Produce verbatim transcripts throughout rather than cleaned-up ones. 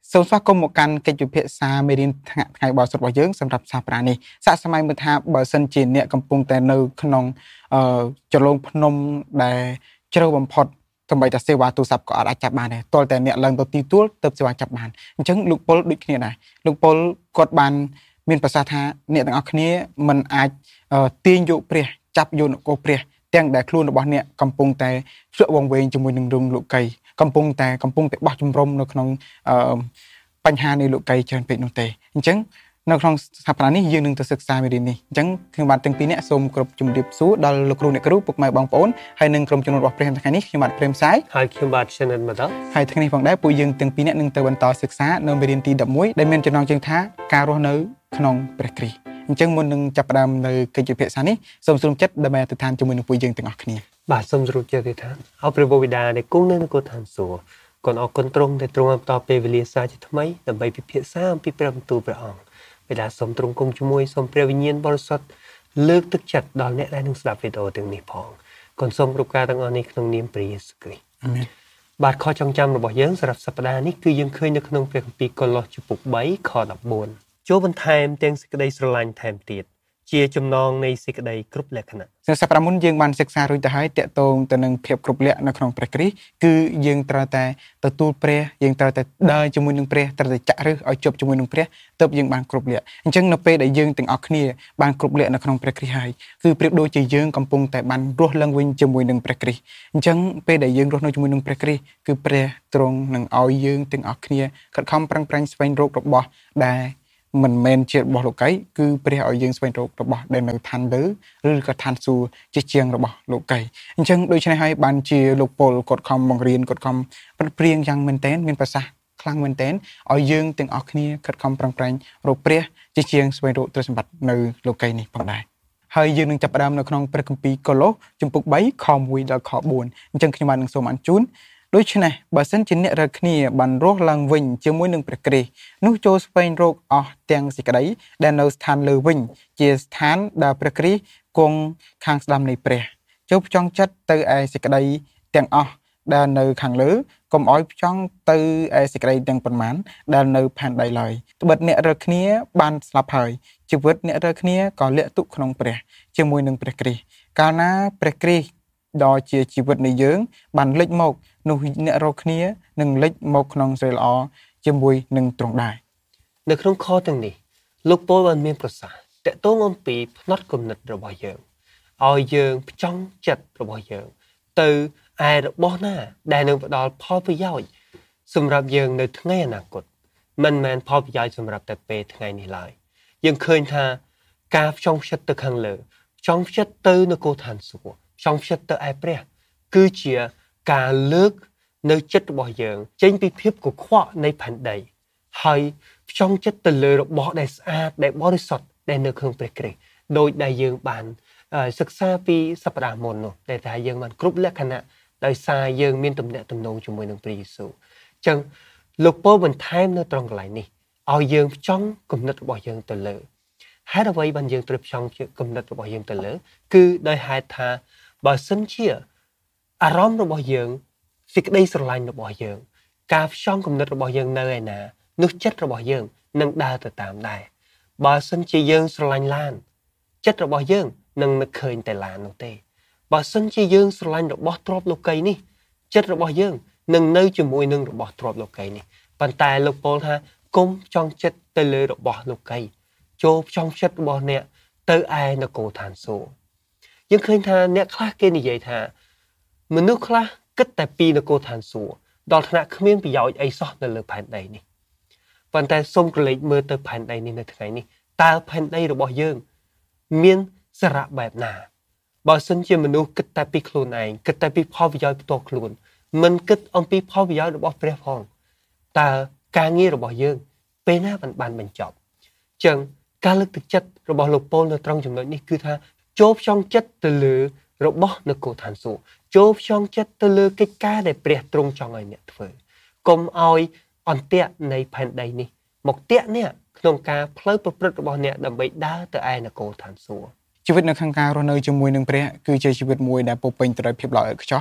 សូមស្វាគមន៍មកកាន់កិច្ចពិភាក្សាមេរៀនថ្ងៃបោះសុទ្ធរបស់យើងសម្រាប់សាសប្រានេះសាកសម័យមើលថាបើសិនជាអ្នកកំពុងតែនៅក្នុងអឺចលងភ្នំដែលជ្រៅបំផុតដើម្បីតែសេវាទូរស័ព្ទក៏អត់អាចចាប់បានដែរទាល់តែអ្នកឡើងទៅទីទួលទើបសេវាចាប់បានអញ្ចឹងលោកពលដូចគ្នាដែរលោកពលគាត់បានមានប្រសាសន៍ថាអ្នកទាំងអស់គ្នាមិនអាចទាញយកព្រះចាប់យកនគរព្រះទាំងដែលខ្លួនរបស់អ្នកកំពុងតែភ្លក់វង្វេងជាមួយនឹងរឿងលោកីកំពុងតែកំពុងតែបោះជំរំនៅក្នុងអឺបញ្ហានៃលោកីច្រើនពេកនោះទេអញ្ចឹងនៅក្នុងស្ថាបនានេះយើងនឹងទៅសិក្សាមេរៀននេះអញ្ចឹងខ្ញុំបាទទាំងពីរអ្នកសូមគោរពជំរាបសួរដល់លោកគ្រូអ្នកគ្រូពុកម៉ែបងប្អូនហើយនឹងក្រុមជំនុំរបស់ព្រះថ្ងៃនេះខ្ញុំបាទព្រេមសាយហើយខ្ញុំបាទ Shannon មកដល់ហើយថ្ងៃនេះផងដែរពួកយើងទាំងពីរអ្នកនឹងទៅបន្តសិក្សានៅមេរៀនទីដប់មួយដែលមានចំណងជើងថាការរស់នៅក្នុងព្រះគ្រីស្ទអញ្ចឹងមុននឹងចាប់ផ្ដើមនៅកិច្ចពិភាក្សានេះសូមស្រុំចិត្តដើម្បីអធិដ្ឋានជាមួយនឹងពួកយើងទាំងអស់គ្នាបាទសូមស្រុំចិត្តអធិដ្ឋានអរព្រះបិតាដែលគង់នៅនគរឋានសួគ៌គុណអរគុណទ្រង់ដែលទ្រង់បានបន្តពេលវេលាសាជាថ្មីដើម្បីពិភាក្សាអំពីព្រះបន្ទូលព្រះអង្គបិតាសូមទ្រង់គង់ជាមួយសូមព្រះវិញ្ញាណបរិសុទ្ធលើកទឹកចិត្តដល់អ្នកដែលនឹងស្ដាប់វីដេអូទាំងនេះផងគុណសូមគ្រប់ការទាំងអស់នេះក្នុងនាមព្រះយេស៊ូវគ្រីស្ទអាមែនបាទខចងចាំរបស់យើងសម្រាប់សប្តាហ៍នេះគឺយើងឃើញនៅក្នុងព្រះគម្ពីរកូឡូសជំពូកបីខដប់បួនចូលបន្ថែមទាំងសេចក្តីស្រឡាញ់ថែមទៀតជាចំណងនៃសេចក្តីគ្រប់លក្ខណៈសប្តាហ៍មុនយើងបានសិក្សារួចទៅហើយតាក់ទងទៅនឹងភាពគ្រប់លក្ខនៅក្នុងព្រះគ្រីស្ទគឺយើងត្រូវតែទទួលព្រះយើងត្រូវតែដើរជាមួយនឹងព្រះត្រូវតែចាក់ឫសឲ្យជាប់ជាមួយនឹងព្រះទើបយើងបានគ្រប់លក្ខអញ្ចឹងនៅពេលដែលយើងទាំងអស់គ្នាបានគ្រប់លក្ខនៅក្នុងព្រះគ្រីស្ទហើយគឺប្រៀបដូចជាយើងកំពុងតែបានរស់ឡើងវិញជាមួយនឹងព្រះគ្រីស្ទអញ្ចឹងពេលដែលយើងរស់នៅជាមួយនឹងព្រះគ្រីស្ទគឺព្រះទ្រង់នឹងឲ្យយើងទាំងអស់គ្នាខិតខំប្រឹងប្រែងស្វែងរករបស់ដែលមិនមែនជារបស់លោកីគឺព្រះឲ្យយើងស្វែងរករបស់ដែលនៅឋានលើឬក៏ឋានសួគ៌ជាជាងរបស់លោកីអញ្ចឹងដូច្នេះហើយបានជាលោកពលគាត់ខំបង្រៀនគាត់ខំប្រឹងប្រែងយ៉ាងមែនទែនមានប្រសាសន៍ខ្លាំងមែនទែនឲ្យយើងទាំងអស់គ្នាខិតខំប្រឹងប្រែងរកព្រះជាជាងស្វែងរកទ្រព្យសម្បត្តិនៅលោកីនេះផងដែរហើយយើងនឹងចាប់ផ្ដើមនៅក្នុងព្រះគម្ពីរកូឡូសជំពូកបីខមួយដល់ខបួនអញ្ចឹងខ្ញុំបាននឹងសូមអញ្ជើញដូច្នេះបើសិនជាអ្នករាល់គ្នាបានរស់ឡើងវិញជាមួយនឹងព្រះគ្រីស្ទនោះចូលស្វែងរកអស់ទាំងសេចក្តីដែលនៅស្ថានលើវិញជាស្ថានដែលព្រះគ្រីស្ទគង់ខាងស្ដាំនៃព្រះចូលផ្ចង់ចិត្តទៅឯសេចក្តីទាំងអស់ដែលនៅខាងលើកុំឲ្យផ្ចង់ទៅឯសេចក្តីទាំងប៉ុន្មានដែលនៅផែនដីឡើយត្បិតអ្នករាល់គ្នាបានស្លាប់ហើយជីវិតអ្នករាល់គ្នាក៏លាក់ទុកក្នុងព្រះជាមួយនឹងព្រះគ្រីស្ទកាលណាព្រះគ្រីស្ទដ៏ជាជីវិតនៃយើងបានលេចមកនោះអ្នករាល់គ្នានឹងលេចមកក្នុងសេរីល្អជាមួយនឹងទ្រង់ដែរនៅក្នុងខទាំងនេះលោកប៉ូលបានមានប្រសាសន៍តកតងអំពីផ្នត់គំនិតរបស់យើងឲ្យយើងផ្ចង់ចិត្តរបស់យើងទៅឯរបស់ណាដែលនឹងផ្ដល់ផលប្រយោជន៍សម្រាប់យើងនៅថ្ងៃអនាគតមិនមែនផលប្រយោជន៍សម្រាប់តែពេលថ្ងៃនេះឡើយយើងឃើញថាការផ្ចង់ចិត្តទៅខាងលើផ្ចង់ចិត្តទៅនគរឋានសួគ៌ផ្ចង់ចិត្តទៅឯព្រះគឺជាការលើកនៅចិត្តរបស់យើងចេញពីភាពកខ្វក់នៃផែនដីហើយផ្ចង់ចិត្តទៅលើរបស់ដែលស្អាតដែលបរិសុទ្ធដែលនៅក្នុងព្រះគ្រីស្ទដោយដែលយើងបានសិក្សាពីសប្តាហ៍មុននោះដែលថាយើងបានគ្រប់លក្ខណៈដោយសារយើងមានទំនាក់ទំនងជាមួយនឹងព្រះយេស៊ូវអញ្ចឹងលោកប៉ូលបន្ថែមនៅត្រង់កន្លែងនេះឲ្យយើងផ្ចង់គំនិតរបស់យើងទៅលើហេតុអ្វីបានយើងត្រូវផ្ចង់គំនិតរបស់យើងទៅលើគឺដោយហេតុថាបើសិនជាអារម្មណ៍របស់យើងសេចក្តីស្រឡាញ់របស់យើងការផ្ចង់គំនិតរបស់យើងនៅឯណានោះចិត្តរបស់យើងនឹងដើរទៅតាមដែរបើសិនជាយើងស្រឡាញ់ឡានចិត្តរបស់យើងនឹងនឹកឃើញតែឡាននោះទេបើសិនជាយើងស្រឡាញ់របស់ទ្រព្យលោកីនេះចិត្តរបស់យើងនឹងនៅជាមួយនឹងរបស់ទ្រព្យលោកីនេះប៉ុន្តែលោកប៉ូលថាកុំផ្ចង់ចិត្តទៅលើរបស់លោកីចូលផ្ចង់ចិត្តរបស់អ្នកទៅឯនគរឋានសួគ៌យើងឃើញថាអ្នកខ្លះគេនិយាយថាមនុស្សខ្លះគិតតែពីនគរឋានសួគ៌ដល់ថ្នាក់គ្មានប្រយោជន៍អីសោះនៅលើផែនដីនេះប៉ុន្តែសូមក្រឡេកមើលទៅផែនដីនេះនៅថ្ងៃនេះតើផែនដីរបស់យើងមានសារៈបែបណាបើសិនជាមនុស្សគិតតែពីខ្លួនឯងគិតតែពីផលប្រយោជន៍ផ្ទាល់ខ្លួនមិនគិតអំពីផលប្រយោជន៍របស់ព្រះផងតើការងាររបស់យើងពេលណាបានបានបញ្ចប់អញ្ចឹងការលើកទឹកចិត្តរបស់លោកប៉ូលនៅត្រង់ចំណុចនេះគឺថាចូលផ្ចង់ចិត្តទៅលើរបស់នគរឋានសួគ៌ចូលផ្ចង់ចិត្តទៅលើកិច្ចការដែលព្រះទ្រង់ចង់ឲ្យអ្នកធ្វើកុំឲ្យអន្ទាក់នៃផែនដីនេះមកតាក់អ្នកក្នុងការផ្លូវប្រព្រឹត្តរបស់អ្នកដើម្បីដើរទៅឯនគរឋានសួគ៌ជីវិតនៅខាងការរស់នៅជាមួយនឹងព្រះគឺជាជីវិតមួយដែលពោរពេញទៅដោយភាពល្អឥតខ្ចោះ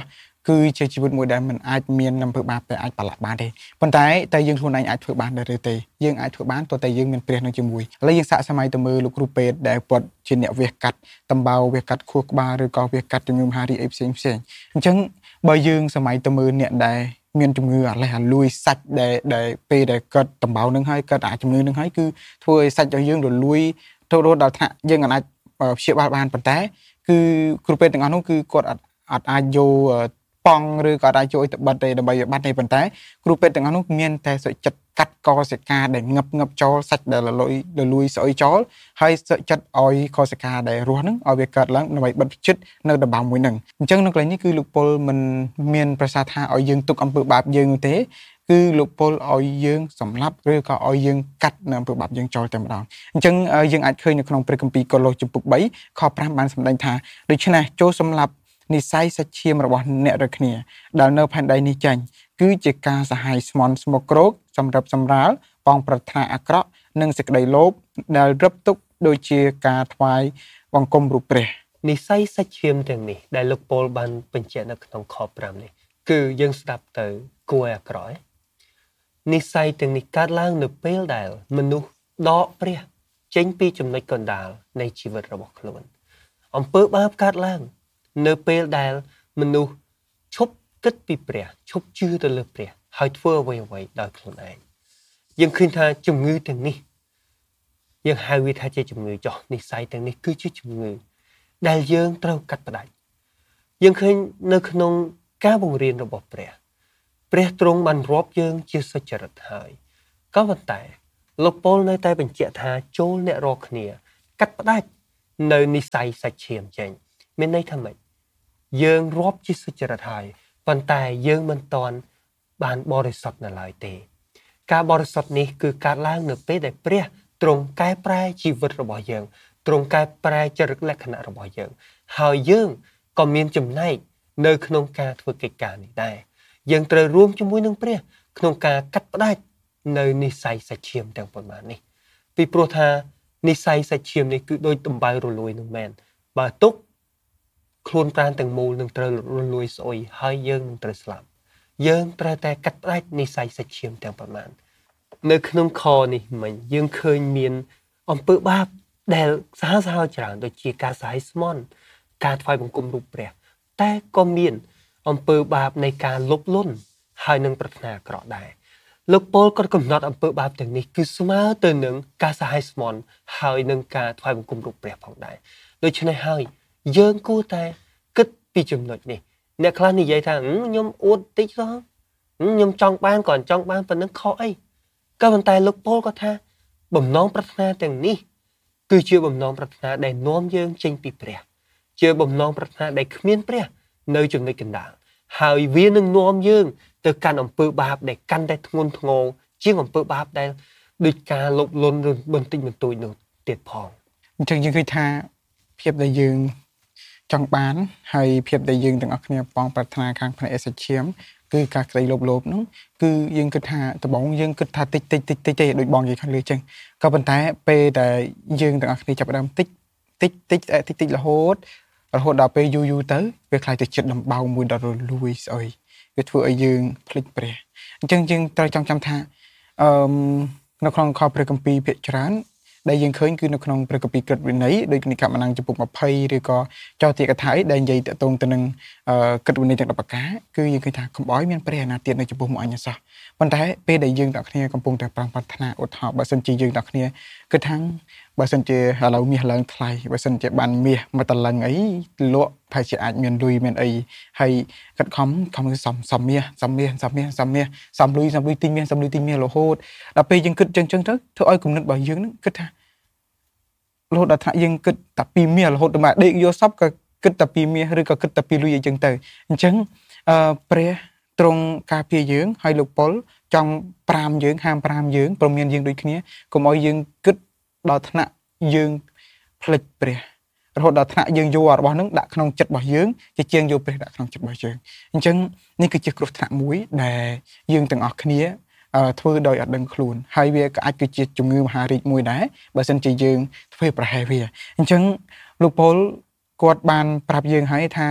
គឺជាជីវិតមួយដែលមិនអាចមានអំពើបាបតែអាចប្រឡាក់បានទេប៉ុន្តែតែយើងខ្លួនឯងអាចធ្វើបានដែរឬទេយើងអាចធ្វើបានទោះតែយើងមានព្រះនៅជាមួយឥឡូវយើងសាកសម័យទៅមើលលោកគ្រូពេទ្យដែលគាត់ជាអ្នកវះកាត់តំបៅវះកាត់ខួរក្បាលឬក៏វះកាត់ជំងឺមហារីកអីផ្សេងផ្សេងអញ្ចឹងបើយើងសម័យទៅមើលអ្នកដែលមានជំងឺអាឡេះអាលួយសាច់ដែលដែលពេលដែលកើតតំបៅនឹងហើយកើតអាជំងឺនឹងហើយគឺធ្វើឲ្យសាច់របស់យើងរលួយទៅរហូតដល់ថ្នាក់យើងអាចព្យាបាលបានប៉ុន្តែគឺគ្រូពេទ្យទាំងអស់នោះគឺគាត់អត់អត់អាចយកប៉ង់ឬក៏អាចយកអីទៅបិទទេដើម្បីឲ្យបាត់ទេប៉ុន្តែគ្រូពេទ្យទាំងអស់នោះមានតែសុខចិត្តកាត់កសិកាដែលងឹបងឹបចោលសាច់ដែលរលួយរលួយស្អុយចោលហើយសុខចិត្តឲ្យកសិកាដែលរស់ហ្នឹងឲ្យវាកើតឡើងដើម្បីបិទជិតនៅតំបៅមួយហ្នឹងអញ្ចឹងនៅកន្លែងនេះគឺលោកពលមិនមានប្រសាសន៍ថាឲ្យយើងទុកអំពើបាបយើងនោះទេគឺលោកពលឲ្យយើងសម្លាប់ឬក៏ឲ្យយើងកាត់នៅអំពើបាបយើងចោលតែម្ដងអញ្ចឹងយើងអាចឃើញនៅក្នុងព្រះគម្ពីរកូឡូសជំពូកបីខប្រាំបានសម្ដែងថាដូច្នេះចូលសម្លាប់និស្ស័យសាច់ឈាមរបស់អ្នករាល់គ្នាដែលនៅផែនដីនេះចាញ់គឺជាការសហាយស្មន់ស្មុគគ្រោកសម្រាប់សម្រាលបងប្រាថ្នាអាក្រក់និងសេចក្តីលោភដែលរឹបទុកដូចជាការថ្វាយបង្គំរូបព្រះនិស្ស័យសាច់ឈាមទាំងនេះដែលលោកពោលបានបញ្ជាក់នៅក្នុងខប្រាំនេះគឺយើងស្ដាប់ទៅគួរឲ្យអាក្រក់និស្ស័យទាំងនេះកើតឡើងនៅពេលដែលមនុស្សដកព្រះចេញពីចំណុចកណ្ដាលនៃជីវិតរបស់ខ្លួនអំពើបាបកើតឡើងនៅពេលដែលមនុស្សឈប់គិតពីព្រះឈប់ជឿទៅលើព្រះហើយធ្វើអ្វីអ្វីដោយខ្លួនឯងយើងឃើញថាជំងឺទាំងនេះយើងហៅវាថាជាជំងឺចោះនិស្ស័យទាំងនេះគឺជាជំងឺដែលយើងត្រូវកាត់ផ្ដាច់យើងឃើញនៅក្នុងការបង្រៀនរបស់ព្រះព្រះទ្រង់បានរាប់យើងជាសុចរិតហើយក៏ប៉ុន្តែលោកពោលនៅតែបញ្ជាក់ថាចូលអ្នករាល់គ្នាកាត់ផ្ដាច់នៅនិស្ស័យសាច់ឈាមចេញមានន័យថាម៉េចយើងរាប់ជាសុចរិតហើយប៉ុន្តែយើងមិនទាន់បានបរិសុទ្ធនៅឡើយទេការបរិសុទ្ធនេះគឺកើតឡើងនៅពេលដែលព្រះទ្រង់កែប្រែជីវិតរបស់យើងទ្រង់កែប្រែចរិតលក្ខណៈរបស់យើងហើយយើងក៏មានចំណែកនៅក្នុងការធ្វើកិច្ចការនេះដែរយើងត្រូវរួមជាមួយនឹងព្រះក្នុងការកាត់ផ្ដាច់នៅនិស្ស័យសាច់ឈាមទាំងប៉ុន្មាននេះពីព្រោះថានិស្ស័យសាច់ឈាមនេះគឺដូចដំបៅរលួយនឹងមែនបើទុកខ្លួនប្រាណទាំងមូលនឹងត្រូវរលួយស្អុយហើយយើងនឹងត្រូវស្លាប់យើងត្រូវតែកាត់ផ្ដាច់និស្ស័យសាច់ឈាមទាំងប៉ុន្មាននៅក្នុងខនេះមិញយើងឃើញមានអំពើបាបដែលសាហាវសាហាវច្រើនដូចជាការសហាយស្មន់ការថ្វាយបង្គំរូបព្រះតែក៏មានអំពើបាបនៃការលុបលន់ហើយនឹងប្រាថ្នាអាក្រក់ដែរលោកពោលក៏កំណត់អំពើបាបទាំងនេះគឺស្មើទៅនឹងការសហាយស្មន់ហើយនឹងការថ្វាយបង្គំរូបព្រះផងដែរដូច្នេះហើយយើងគួរតែគិតពីចំណុចនេះអ្នកខ្លះនិយាយថាខ្ញុំអួតតិចសោះខ្ញុំចង់បានក៏ចង់បានប៉ុណ្ណឹងខុសអីក៏ប៉ុន្តែលោកពោលក៏ថាបំណងប្រាថ្នាទាំងនេះគឺជាបំណងប្រាថ្នាដែលនាំយើងចេញពីព្រះជាបំណងប្រាថ្នាដែលគ្មានព្រះនៅចំណុចកណ្ដាលហើយវានឹងនាំយើងទៅកាន់អំពើបាបដែលកាន់តែធ្ងន់ធ្ងរជាងអំពើបាបដែលដូចការលុបលន់ឬបន្តិចបន្តួចនោះទៀតផងអញ្ចឹងយើងឃើញថាភាពដែលយើងចង់បានហើយភាពដែលយើងទាំងអស់គ្នាបងប្រាថ្នាខាងផ្នែកអេសឈាមគឺការក្តីលោភលោភនោះគឺយើងគិតថាដំបូងយើងគិតថាតិចតិចតិចតិចទេដូចបងនិយាយខាងលើអញ្ចឹងក៏ប៉ុន្តែពេលដែលយើងទាំងអស់គ្នាចាប់ផ្ដើមតិចតិចតិចតិចតិចរហូតរហូតដល់ពេលយូរយូរទៅវាខ្លាយទៅចិត្តដំបៅមួយដ៏រលួយស្អុយវាធ្វើឲ្យយើងភ្លេចព្រះអញ្ចឹងយើងត្រូវចងចាំថាអឺនៅក្នុងខព្រះគម្ពីរភាគច្រើនដែលយើងឃើញគឺនៅក្នុងព្រះគម្ពីរក្រឹតវិន័យដូចនិកាយម៉ានាំងចំពុកยี่สิบឬក៏ចោទទាកថាដែលនិយាយតកតងទៅនឹងក្រឹតវិន័យទាំងដប់ប្រការគឺយើងឃើញថាកុំឲ្យមានព្រះអាណាទៀតនៅចំពោះមកអញសោះប៉ុន្តែពេលដែលយើងទាំងគ្នាកំពុងតែប្រឹងប្រាថ្នាឧទាហរណ៍បើសិនជាយើងទាំងគ្នាគិតថាបើសិនជាឥឡូវមាសឡើងថ្លៃបើសិនជាបានមាសមួយតលឹងអីលក់ប្រហែលជាអាចមានលុយមានអីហើយគិតខំខំសំសំមាសសំមាសសំមាសសំមាសសំលុយសំលុយទិញមាសសំលុយទិញមាសរហូតដល់ពេលយើងគិតចឹងចឹងទៅធ្វើឲ្យគំនិតរបស់យើងនឹងគិតថារហូតដល់ថ្នាក់យើងគិតតែពីមាសរហូតដល់មកដេកយកសពក៏គិតតែពីមាសឬក៏គិតតែពីលុយអីចឹងទៅអញ្ចឹងអឺព្រះទ្រង់ការពារយើងហើយលោកប៉ុលចង់ប្រាមយើងហាមប្រាមយើងព្រមមានយើងដូចគ្នាកុំឲ្យយើងគិតដល់ថ្នាក់យើងភ្លេចព្រះរហូតដល់ថ្នាក់យើងយករបស់នឹងដាក់ក្នុងចិត្តរបស់យើងជាជាងយកព្រះដាក់ក្នុងចិត្តរបស់យើងអញ្ចឹងនេះគឺជាគ្រោះថ្នាក់មួយដែលយើងទាំងអស់គ្នាធ្វើដោយអត់ដឹងខ្លួនហើយវាក៏អាចគឺជាជំងឺមហារីកមួយដែរបើមិនជាយើងធ្វើប្រហែលវាអញ្ចឹងលោកប៉ូលគាត់បានប្រាប់យើងហើយថា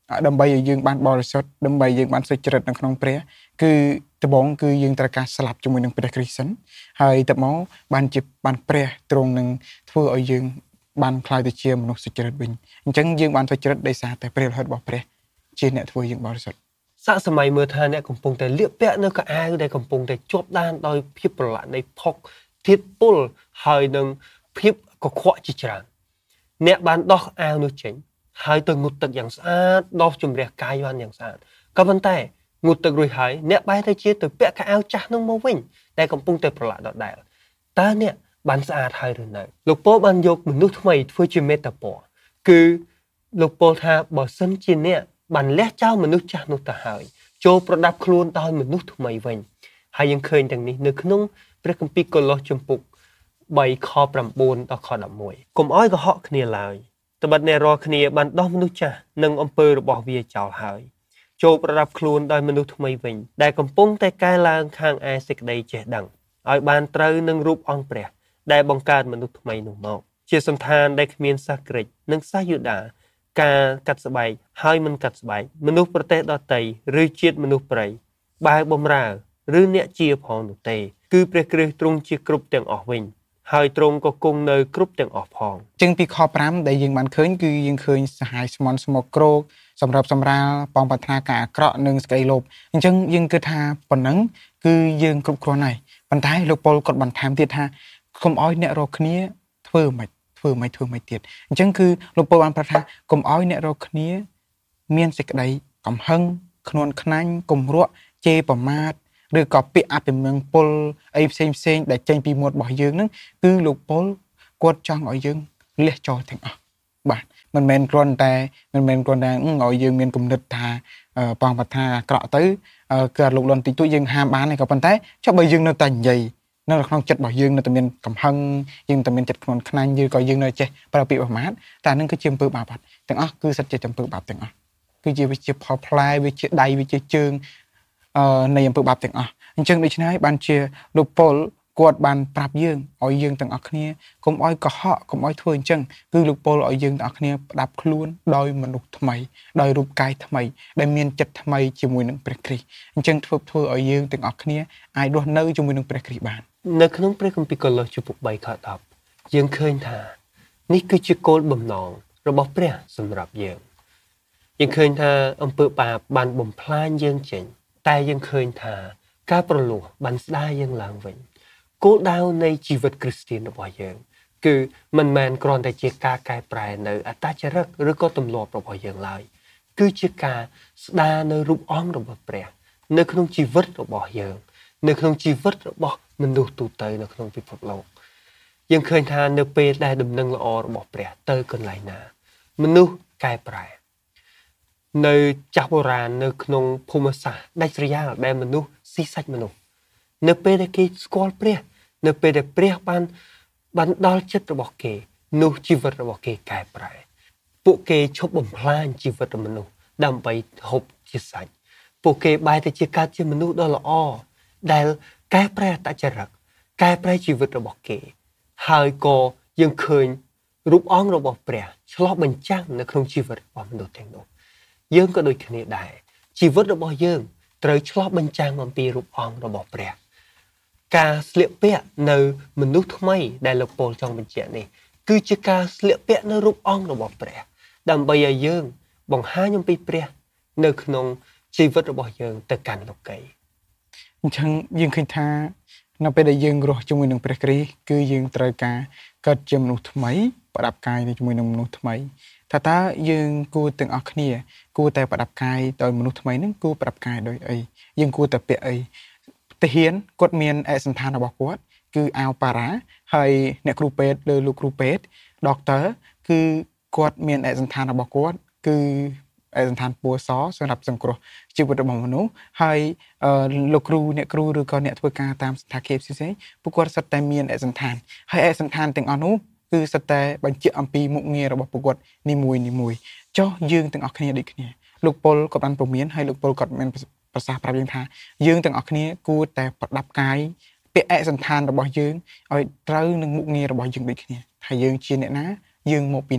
ដើម្បីឲ្យយើងបានបរិសុទ្ធដើម្បីយើងបានសុចរិតនៅក្នុងព្រះគឺដំបូងគឺយើងត្រូវការស្លាប់ជាមួយនឹងព្រះគ្រីស្ទសិនហើយទៅមកបានជាបានព្រះទ្រង់នឹងធ្វើឲ្យយើងបានខ្លាយទៅជាមនុស្សសុចរិតវិញអញ្ចឹងយើងបានសុចរិតដោយសារតែព្រះរហ័តរបស់ព្រះជាអ្នកធ្វើយើងបរិសុទ្ធសាកសម័យមើលថាអ្នកកំពុងតែលាបពាក់នៅកៅអៅដែលកំពុងតែជាប់ដានដោយភាពប្រឡាក់នៃផុកធាតុពុលហើយនឹងភាពកខ្វក់ជាច្រើនអ្នកបានដោះអាវនោះចេញហើយទៅងូតទឹកយ៉ាងស្អាតដោះជំរះកាយបានយ៉ាងស្អាតក៏ប៉ុន្តែងូតទឹករួចហើយអ្នកបែរទៅជាទៅពាក់កៅអៅចាស់នោះមកវិញដែលកំពុងតែប្រឡាក់ដដែលតើអ្នកបានស្អាតហើយឬនៅលោកពោលបានយកមនុស្សថ្មីធ្វើជាមេតាពរគឺលោកពោលថាបើសិនជាអ្នកបានលះចោលមនុស្សចាស់នោះទៅហើយចូលប្រដាប់ខ្លួនដោយមនុស្សថ្មីវិញហើយយើងឃើញទាំងនេះនៅក្នុងព្រះគម្ពីរកូឡូសជំពូកបីខប្រាំបួនដល់ខដប់មួយកុំឲ្យកុហកគ្នាឡើយត្បិតអ្នករាល់គ្នាបានដោះមនុស្សចាស់និងអំពើរបស់វាចោលហើយចូលប្រដាប់ខ្លួនដោយមនុស្សថ្មីវិញដែលកំពុងតែកែឡើងខាងឯសេចក្តីចេះដឹងឲ្យបានត្រូវនឹងរូបអង្គព្រះដែលបង្កើតមនុស្សថ្មីនោះមកជាសន្តានដែលគ្មានសាសក្រិចនិងសាសយូដាការកាត់ស្បែកហើយមិនកាត់ស្បែកមនុស្សប្រទេសដទៃឬជាតិមនុស្សព្រៃបែបបំរើឬអ្នកជាផងនោះទេគឺព្រះគ្រីស្ទទ្រង់ជាគ្រប់ទាំងអស់វិញហើយទ្រង់ក៏គង់នៅគ្រប់ទាំងអស់ផងចឹងពីខប្រាំដែលយើងបានឃើញគឺយើងឃើញសហាយស្មន់ស្មុកក្រោកសម្រាប់សម្រាលបងប្រាថ្នាការអាក្រក់និងស្ក្តីលោភអញ្ចឹងយើងគិតថាប៉ុណ្ណឹងគឺយើងគ្រប់គ្រាន់ហើយប៉ុន្តែលោកប៉ុលគាត់បន្ថែមទៀតថាកុំឲ្យអ្នករកគ្នាធ្វើមិនធ្វើមិនធ្វើមិនទៀតអញ្ចឹងគឺលោកប៉ុលបានប្រាប់ថាកុំឲ្យអ្នករកគ្នាមានសេចក្តីកំហឹងខ្នួនខ្នាញ់គំរក់ជេរប្រមាថឬក៏ពាក្យអពមង្គលអីផ្សេងផ្សេងដែលចេញពីមាត់របស់យើងហ្នឹងគឺលោកប៉ុលគាត់ចង់ឲ្យយើងលះចោលទាំងអស់បាទមិនមែនគ្រាន់តែមិនមែនគ្រាន់តែឲ្យយើងមានគំនិតថាបងប្រាថ្នាអាក្រក់ទៅគឺលោកលន់តិចតួចយើងហាមបានទេក៏ប៉ុន្តែចុះបើយើងនៅតែនិយាយនៅក្នុងចិត្តរបស់យើងនៅតែមានកំហឹងយើងតែមានចិត្តខ្នន់ខ្នាញ់ឬក៏យើងនៅចេះប្រើពាក្យប្រមាថតែនឹងគឺជាអំពើបាបទាំងអស់គឺសិតជាអំពើបាបទាំងអស់គឺជាវាជាផលផ្លែវាជាដៃវាជាជើងអឺនៃអំពើបាបទាំងអស់អញ្ចឹងដូច្នេះហើយបានជាលោកប៉ុលគាត់បានប្រាប់យើងឲ្យយើងទាំងអស់គ្នាកុំឲ្យកុហកកុំឲ្យធ្វើអញ្ចឹងគឺលោកប៉ុលឲ្យយើងទាំងអស់គ្នាផ្ដាប់ខ្លួនដោយមនុស្សថ្មីដោយរូបកាយថ្មីដែលមានចិត្តថ្មីជាមួយនឹងព្រះគ្រីស្ទអញ្ចឹងធ្វើធ្វើឲ្យយើងទាំងអស់គ្នាអាចរស់នៅជាមួយនឹងព្រះគ្រីស្ទបាននៅក្នុងព្រះគម្ពីរកូឡូសជំពូកបីខដប់យើងឃើញថានេះគឺជាគោលបំណងរបស់ព្រះសម្រាប់យើងយើងឃើញថាអំពើបាបបានបំផ្លាញយើងចេញតែយើងឃើញថាការប្រលោះបានស្ដារយើងឡើងវិញគោលដៅនៃជីវិតគ្រីស្ទានរបស់យើងគឺមិនមែនគ្រាន់តែជាការកែប្រែនៅអត្តចរិតឬក៏ទម្លាប់របស់យើងឡើយគឺជាការស្ដារនៅរូបអង្គរបស់ព្រះនៅក្នុងជីវិតរបស់យើងនៅក្នុងជីវិតរបស់មនុស្សទូទៅនៅក្នុងពិភពលោកយើងឃើញថានៅពេលដែលដំណឹងល្អរបស់ព្រះទៅកន្លែងណាមនុស្សកែប្រែនៅចាស់បុរាណនៅក្នុងភូមិសាស្ត្រដាច់ស្រយាលដែលមនុស្សស៊ីសាច់មនុស្សនៅពេលដែលគេស្គាល់ព្រះនៅពេលដែលព្រះបានបានដល់ចិត្តរបស់គេនោះជីវិតរបស់គេកែប្រែពួកគេឈប់បំផ្លាញជីវិតមនុស្សដើម្បីហូបជាសាច់ពួកគេបែរទៅជាកើតជាមនុស្សដ៏ល្អដែលកែប្រែអត្តចរិតកែប្រែជីវិតរបស់គេហើយក៏យើងឃើញរូបអង្គរបស់ព្រះឆ្លុះបញ្ចាំងនៅក្នុងជីវិតរបស់មនុស្សទាំងនោះយើងក៏ដូចគ្នាដែរជីវិតរបស់យើងត្រូវឆ្លុះបញ្ចាំងអំពីរូបអង្គរបស់ព្រះការស្លៀកពាក់នៅមនុស្សថ្មីដែលលោកពោលចង់បញ្ជាក់នេះគឺជាការស្លៀកពាក់នៅរូបអង្គរបស់ព្រះដើម្បីឲ្យយើងបង្ហាញអំពីព្រះនៅក្នុងជីវិតរបស់យើងទៅកាន់លោកីអញ្ចឹងយើងឃើញថានៅពេលដែលយើងរស់ជាមួយនឹងព្រះគ្រីស្ទគឺយើងត្រូវការកើតជាមនុស្សថ្មីប្រដាប់កាយជាមួយនឹងមនុស្សថ្មីថាតើយើងគួរទាំងអស់គ្នាគួរតែប្រដាប់កាយដោយមនុស្សថ្មីហ្នឹងគួរប្រដាប់កាយដោយអីយើងគួរតែពាក់អីទាហានគាត់មានឯកសណ្ឋានរបស់គាត់គឺអាវប៉ារ៉ាហើយអ្នកគ្រូពេទ្យឬលោកគ្រូពេទ្យ doctor គឺគាត់មានឯកសណ្ឋានរបស់គាត់គឺឯកសណ្ឋានពណ៌សសម្រាប់សង្គ្រោះជីវិតរបស់មនុស្សហើយលោកគ្រូអ្នកគ្រូឬក៏អ្នកធ្វើការតាមស្ថានភាពផ្សេងៗពួកគាត់សិតតែមានឯកសណ្ឋានហើយឯកសណ្ឋានទាំងអស់នោះគឺសិតតែបញ្ជាក់អំពីមុខងាររបស់ពួកគាត់នីមួយនីមួយចុះយើងទាំងអស់គ្នាដូចគ្នាលោកប៉ុលក៏បានព្រមានហើយលោកប៉ុលក៏មានប្រសាសន៍ប្រាប់យើងថាយើងទាំងអស់គ្នាគួរតែប្រដាប់កាយពាក់ឯកសណ្ឋានរបស់យើងឲ្យត្រូវនឹងមុខងាររបស់យើងដូចគ្នាថាយើងជាអ្នកណាយើងមកពីណា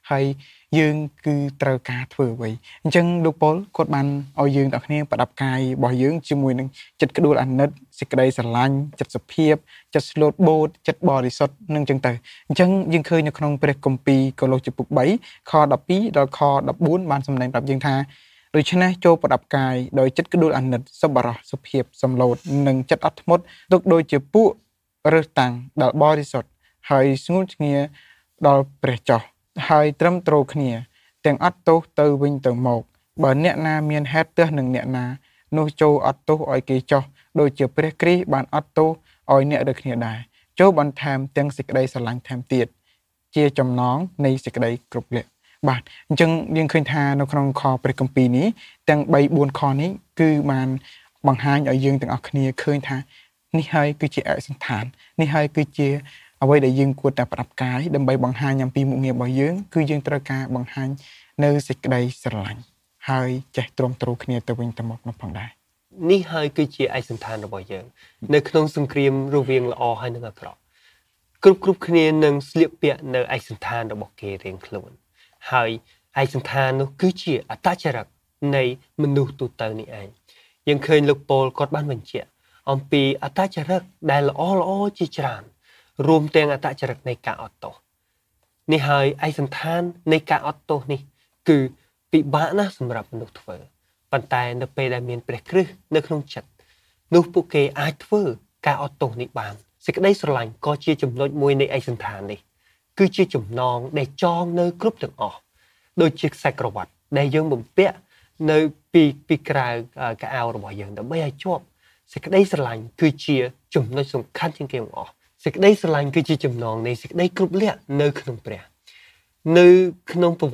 ហើយយើងគឺត្រូវការធ្វើអ្វីអញ្ចឹងលោកពលគាត់បានឲ្យយើងទាំងគ្នាប្រដាប់កាយរបស់យើងជាមួយនឹងចិត្តក្ដួលអាណិតសេចក្តីស្រឡាញ់ចិត្តសុភាពចិត្តស្លូតបូតចិត្តបរិសុទ្ធនឹងអញ្ចឹងទៅអញ្ចឹងយើងឃើញនៅក្នុងព្រះគម្ពីរកូឡូសជំពូក3ខដប់ពីរដល់ខដប់បួនបានសម្ដែងប្រាប់យើងថាដូច្នេះចូលប្រដាប់កាយដោយចិត្តក្ដួលអាណិតសប្បុរសសុភាពសម្លូតនិងចិត្តអត់ធ្មត់ទុកដូចជាពួករើសតាំងដល់បរិសុទ្ធហើយស្ងួនឈ្ងាដល់ព្រះចោះហើយត្រឹមត្រូវគ្នាទាំងអត់ទោសទៅវិញទៅមកបើអ្នកណាមានហេតុទោសនឹងអ្នកណានោះចូលអត់ទោសឲ្យគេចោះដូចជាព្រះគ្រីស្ទបានអត់ទោសឲ្យអ្នកដូចគ្នាដែរចូលបន្ថែមទាំងសេចក្តីស្រឡាញ់ថែមទៀតជាចំណងនៃសេចក្តីគ្រប់លក្ខបាទអញ្ចឹងយើងឃើញថានៅក្នុងខព្រះគម្ពីរនេះទាំងបីបួនខនេះគឺបានបង្ហាញឲ្យយើងទាំងអស់គ្នាឃើញថានេះហើយគឺជាឯកសណ្ឋាននេះហើយគឺជាអ្វីដែលយើងគួរតែប្រដាប់កាយដើម្បីបង្ហាញអំពីមុខងាររបស់យើងគឺយើងត្រូវការបង្ហាញនៅសេចក្តីស្រឡាញ់ហើយចេះទ្រាំទ្រគ្នាទៅវិញទៅមកនោះផងដែរនេះហើយគឺជាឯកសណ្ឋានរបស់យើងនៅក្នុងសង្គ្រាមរវាងល្អហើយនិងអាក្រក់គ្រប់គ្រប់គ្នានឹងស្លៀកពាក់នៅឯកសណ្ឋានរបស់គេរៀងខ្លួនហើយឯកសណ្ឋាននោះគឺជាអត្តចរិតនៃមនុស្សទូទៅនេះឯងយើងឃើញលោកប៉ូលគាត់បានបញ្ជាក់អំពីអត្តចរិតដែលល្អល្អជាច្រើនរួមទាំងអត្តចរិតនៃការអត់ទោសនេះហើយឯកសណ្ឋាននៃការអត់ទោសនេះគឺពិបាកណាស់សម្រាប់មនុស្សធ្វើប៉ុន្តែនៅពេលដែលមានព្រះគ្រីស្ទនៅក្នុងចិត្តនោះពួកគេអាចធ្វើការអត់ទោសនេះបានសេចក្តីស្រឡាញ់ក៏ជាចំណុចមួយនៃឯកសណ្ឋាននេះគឺជាចំណងដែលចងនៅគ្រប់ទាំងអស់ដូចជាខ្សែក្រវ៉ាត់ដែលយើងបំពាក់នៅពីពីក្រៅកៅអៅរបស់យើងដើម្បីឲ្យជាប់សេចក្តីស្រឡាញ់គឺជាចំណុចសំខាន់ជាងគេបង្អស់សេចក្តីស្រឡាញ់គឺជាចំណងនៃសេចក្តីគ្រប់លក្ខនៅក្នុងព្រះនៅក្នុង